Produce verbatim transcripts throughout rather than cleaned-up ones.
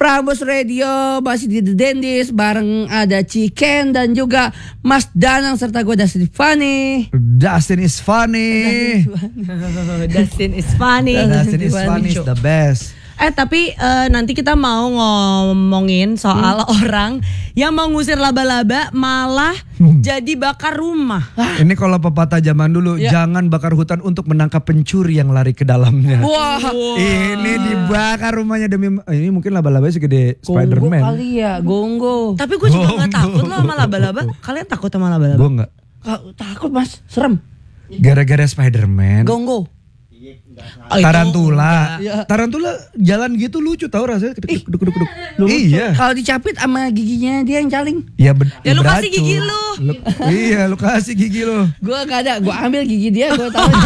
Prambors Radio, masih di The Dandies bareng ada Ciken dan juga Mas Danang serta gue Dustin Funny. Dustin is funny. Dustin is funny. Dustin is funny is the best. Eh tapi uh, nanti kita mau ngomongin soal hmm. orang yang mau ngusir laba-laba malah hmm. jadi bakar rumah. Ah. Ini kalau pepatah zaman dulu, ya. Jangan bakar hutan untuk menangkap pencuri yang lari ke dalamnya. Wah. Ini dibakar rumahnya demi ini mungkin laba-laba segede Gonggo Spider-Man. Kali ya, gonggo. Tapi gue juga nggak takut loh sama laba-laba. Kalian takut sama laba-laba? Gue nggak. Takut Mas, serem. Gara-gara Spider-Man. Gonggo. Tarantula, ya. Tarantula jalan gitu lucu tau rasanya. Keduk, keduk, keduk, keduk. Iya. Kalau dicapit sama giginya dia yang caling. Ya, ber, ya lu beracun. kasih gigi lu. lu. Iya, lu kasih gigi lu. Gue gak ada, gue ambil gigi dia, gue tahu.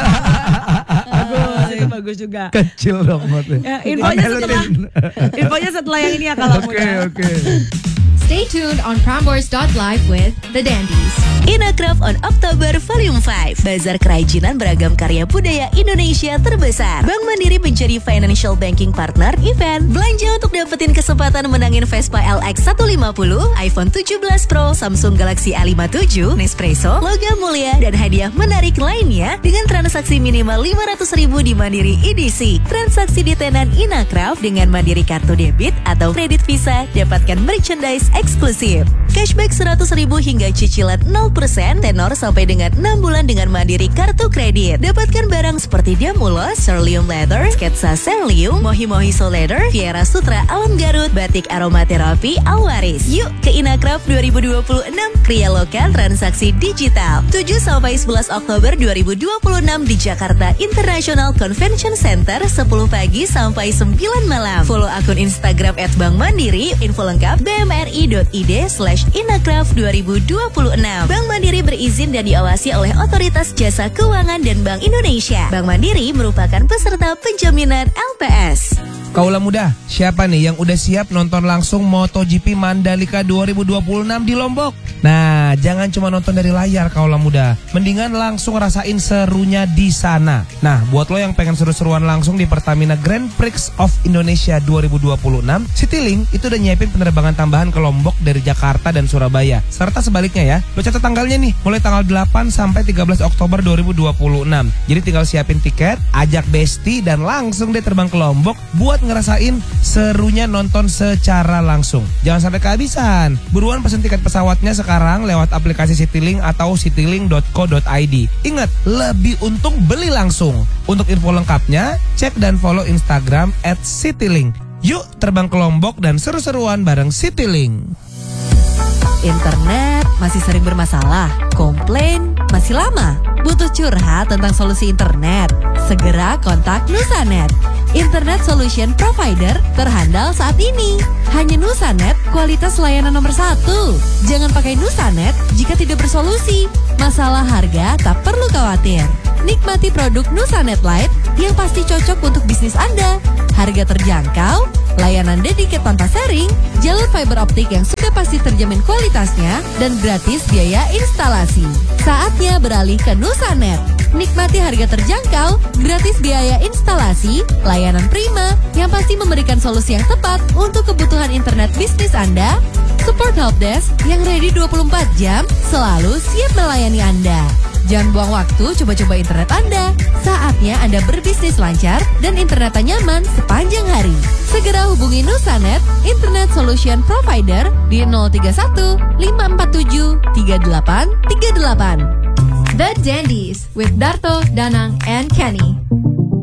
Bagus, bagus juga. Kecil dong matanya. Ya, infonya setelah, infonya setelah yang ini ya kalau Oke, okay, oke. Okay. Stay tuned on Prambors dot live with The Dandies. Inacraft on Oktober Volume lima. Bazar kerajinan beragam karya budaya Indonesia terbesar. Bank Mandiri menjadi financial banking partner event. Belanja untuk dapetin kesempatan menangin Vespa L X seratus lima puluh, iPhone tujuh belas Pro, Samsung Galaxy A lima puluh tujuh, Nespresso, logam mulia, dan hadiah menarik lainnya dengan transaksi minimal lima ratus ribu di Mandiri E D C. Transaksi di tenan Inacraft dengan Mandiri kartu debit atau kredit Visa dapatkan merchandise eksklusif. Cashback seratus ribu hingga cicilan nol persen tenor sampai dengan enam bulan dengan Mandiri kartu kredit. Dapatkan barang seperti Diamulos, Serlium Leather, Sketsa Serlium, Mohi Mohiso Leather, Viera Sutra Alam Garut, Batik Aromaterapi Alwaris. Yuk ke Inacraft dua ribu dua puluh enam, Kria Lokal Transaksi Digital. tujuh sampai sebelas Oktober dua ribu dua puluh enam di Jakarta International Convention Center, sepuluh pagi sampai sembilan malam. Follow akun Instagram et bank mandiri, info lengkap b m r i dot i d slash inacraft dua ribu dua puluh enam. Bank Mandiri berizin dan diawasi oleh Otoritas Jasa Keuangan dan Bank Indonesia. Bank Mandiri merupakan peserta penjaminan L P S. Kaula muda, siapa nih yang udah siap nonton langsung MotoGP Mandalika dua ribu dua puluh enam di Lombok? Nah, jangan cuma nonton dari layar kaula muda, mendingan langsung rasain serunya di sana. Nah, buat lo yang pengen seru-seruan langsung di Pertamina Grand Prix of Indonesia dua ribu dua puluh enam, Citylink itu udah nyiapin penerbangan tambahan ke Lombok dari Jakarta dan Surabaya. Serta sebaliknya ya, lo catat tanggalnya nih, mulai tanggal delapan sampai tiga belas Oktober dua ribu dua puluh enam. Jadi tinggal siapin tiket, ajak besti dan langsung deh terbang ke Lombok buat ngerasain serunya nonton secara langsung. Jangan sampai kehabisan. Buruan pesen tiket pesawatnya sekarang lewat aplikasi Citylink atau citylink dot co dot i d. Ingat, lebih untung beli langsung. Untuk info lengkapnya, cek dan follow Instagram at citylink. Yuk terbang ke Lombok dan seru-seruan bareng Citylink. Internet masih sering bermasalah, komplain masih lama. Butuh curhat tentang solusi internet? Segera kontak Nusanet, Internet Solution Provider terhandal saat ini. Hanya Nusanet, kualitas layanan nomor satu. Jangan pakai Nusanet jika tidak bersolusi. Masalah harga tak perlu khawatir. Nikmati produk Nusanet Lite yang pasti cocok untuk bisnis Anda. Harga terjangkau, layanan dedicated tanpa sharing, jalur fiber optik yang sudah pasti terjamin kualitasnya, dan gratis biaya instalasi. Saatnya beralih ke Nusanet. Nikmati harga terjangkau, gratis biaya instalasi, layanan prima yang pasti memberikan solusi yang tepat untuk kebutuhan internet bisnis Anda. Support helpdesk yang ready dua puluh empat jam selalu siap melayani Anda. Jangan buang waktu coba-coba internet Anda. Saatnya Anda berbisnis lancar dan internetnya nyaman sepanjang hari. Segera hubungi Nusanet, Internet Solution Provider di nol tiga satu lima empat tujuh tiga delapan tiga delapan. The Dandies with Darto, Danang, and Kenny.